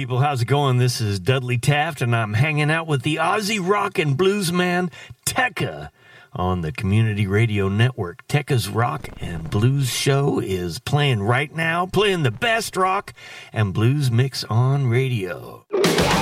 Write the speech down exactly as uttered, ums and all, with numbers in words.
people. How's it going? This is Dudley Taft, and I'm hanging out with the Aussie rock and blues man, Tekka, on the Community Radio Network. Tekka's Rock and Blues Show is playing right now, playing the best rock and blues mix on radio.